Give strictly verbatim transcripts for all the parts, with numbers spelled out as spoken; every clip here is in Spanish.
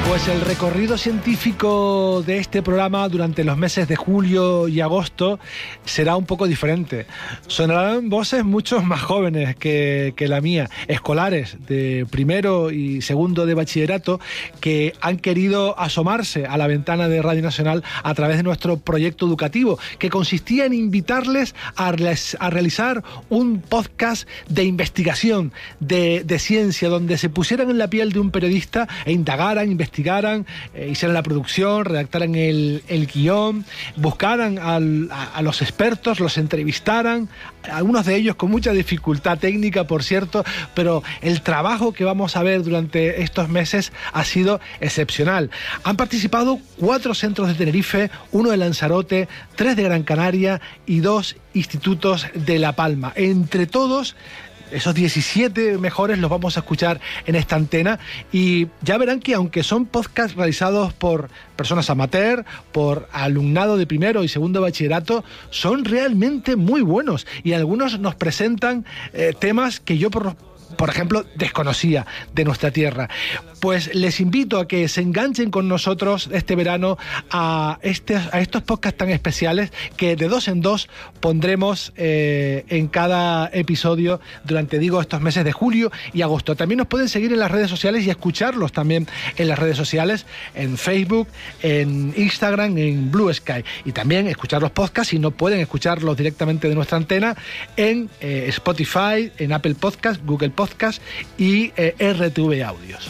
Pues el recorrido científico de este programa durante los meses de julio y agosto será un poco diferente. Sonarán voces mucho más jóvenes que, que la mía, escolares de primero y segundo de bachillerato, que han querido asomarse a la ventana de Radio Nacional a través de nuestro proyecto educativo, que consistía en invitarles a, a realizar un podcast de investigación, de, de ciencia, donde se pusieran en la piel de un periodista e indagaran, investigaran, eh, hicieran la producción, redactaran el, el guión, buscaran al, a, a los expertos, los entrevistaran, algunos de ellos con mucha dificultad técnica, por cierto, pero el trabajo que vamos a ver durante estos meses ha sido excepcional. Han participado cuatro centros de Tenerife, uno de Lanzarote, tres de Gran Canaria y dos institutos de La Palma. Entre todos, esos diecisiete mejores los vamos a escuchar en esta antena y ya verán que aunque son podcasts realizados por personas amateur, por alumnado de primero y segundo de bachillerato, son realmente muy buenos y algunos nos presentan eh, temas que yo por por ejemplo, desconocía de nuestra tierra. Pues les invito a que se enganchen con nosotros este verano a, este, a estos podcasts tan especiales que de dos en dos pondremos eh, en cada episodio durante, digo, estos meses de julio y agosto. También nos pueden seguir en las redes sociales y escucharlos también en las redes sociales, en Facebook, en Instagram, en Blue Sky. Y también escuchar los podcasts, si no pueden escucharlos directamente de nuestra antena, en eh, Spotify, en Apple Podcasts, Google Podcasts y eh, R T V Audios.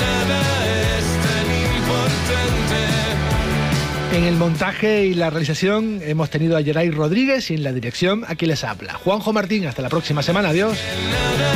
En el montaje y la realización hemos tenido a Geray Rodríguez y en la dirección aquí les habla Juanjo Martín. Hasta la próxima semana. Adiós.